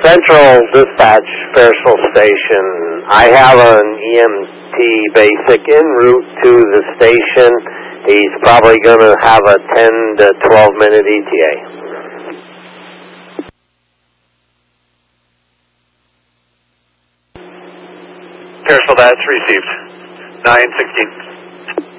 Central Dispatch, Fayersville Station. I have an EMT basic en route to the station. He's probably going to have a 10 to 12 minute ETA. Fayersville, that's received. 916.